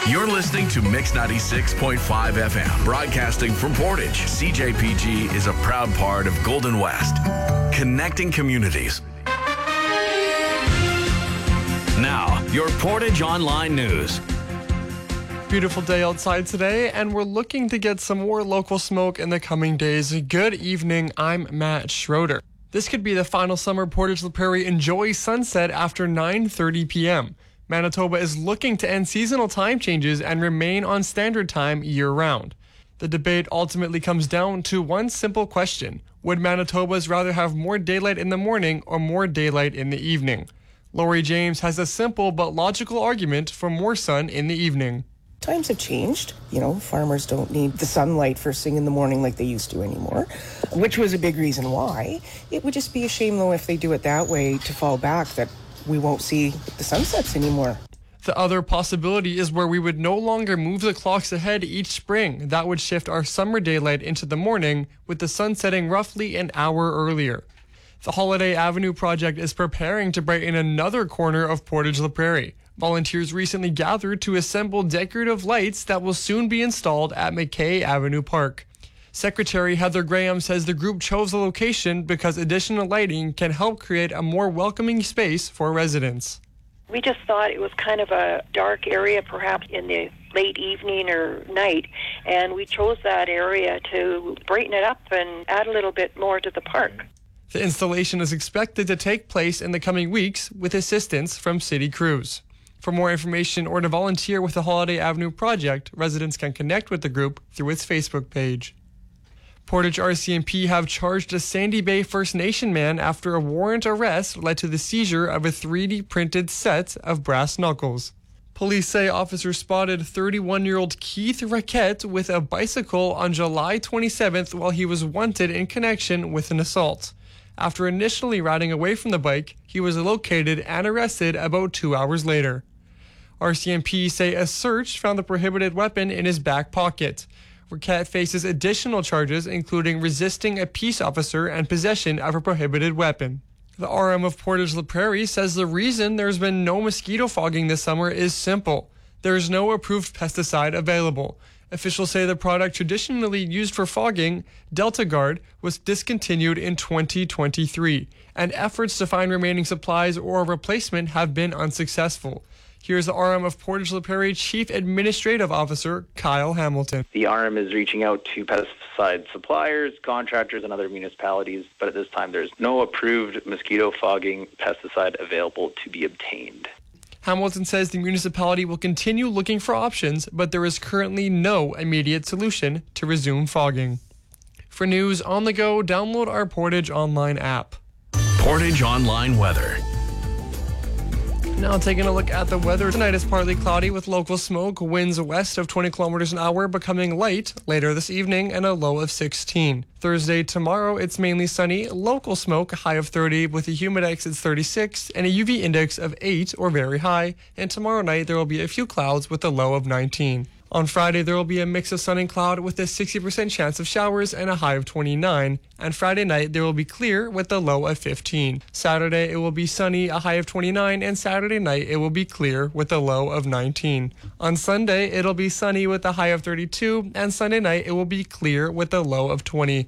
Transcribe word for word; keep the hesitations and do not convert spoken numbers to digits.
You're listening to Mix ninety-six point five F M, broadcasting from Portage. C J P G is a proud part of Golden West, connecting communities. Now, your Portage Online News. Beautiful day outside today, and we're looking to get some more local smoke in the coming days. Good evening, I'm Matt Schroeder. This could be the final summer Portage La Prairie enjoys sunset after nine thirty p.m. Manitoba is looking to end seasonal time changes and remain on standard time year-round. The debate ultimately comes down to one simple question. Would Manitobas rather have more daylight in the morning or more daylight in the evening? Lori James has a simple but logical argument for more sun in the evening. Times have changed. You know, farmers don't need the sunlight first thing in the morning like they used to anymore, which was a big reason why. It would just be a shame, though, if they do it that way to fall back, that we won't see the sunsets anymore. The other possibility is where we would no longer move the clocks ahead each spring. That would shift our summer daylight into the morning, with the sun setting roughly an hour earlier. The Holiday Avenue project is preparing to brighten another corner of Portage La Prairie. Volunteers recently gathered to assemble decorative lights that will soon be installed at McKay Avenue Park. Secretary Heather Graham says the group chose the location because additional lighting can help create a more welcoming space for residents. We just thought it was kind of a dark area, perhaps in the late evening or night, and we chose that area to brighten it up and add a little bit more to the park. The installation is expected to take place in the coming weeks with assistance from city crews. For more information or to volunteer with the Holiday Avenue project, residents can connect with the group through its Facebook page. Portage R C M P have charged a Sandy Bay First Nation man after a warrant arrest led to the seizure of a three D printed set of brass knuckles. Police say officers spotted thirty-one-year-old Keith Raquette with a bicycle on July twenty-seventh while he was wanted in connection with an assault. After initially riding away from the bike, he was located and arrested about two hours later. R C M P say a search found the prohibited weapon in his back pocket. Raquette faces additional charges, including resisting a peace officer and possession of a prohibited weapon. The R M of Portage La Prairie says the reason there's been no mosquito fogging this summer is simple. There is no approved pesticide available. Officials say the product traditionally used for fogging, Delta Guard, was discontinued in twenty twenty-three, and efforts to find remaining supplies or a replacement have been unsuccessful. Here's the R M of Portage La Prairie Chief Administrative Officer Kyle Hamilton. The R M is reaching out to pesticide suppliers, contractors, and other municipalities, but at this time there's no approved mosquito fogging pesticide available to be obtained. Hamilton says the municipality will continue looking for options, but there is currently no immediate solution to resume fogging. For news on the go, download our Portage Online app. Portage Online weather. Now taking a look at the weather. Tonight is partly cloudy with local smoke, winds west of twenty kilometers an hour becoming light later this evening, and a low of sixteen. Thursday, tomorrow, it's mainly sunny, local smoke, a high of thirty with a humidex at thirty-six and a U V index of eight or very high. And tomorrow night there will be a few clouds with a low of nineteen. On Friday, there will be a mix of sun and cloud with a sixty percent chance of showers and a high of twenty-nine. And Friday night, there will be clear with a low of fifteen. Saturday, it will be sunny, a high of twenty-nine. And Saturday night, it will be clear with a low of nineteen. On Sunday, it'll be sunny with a high of thirty-two. And Sunday night, it will be clear with a low of twenty.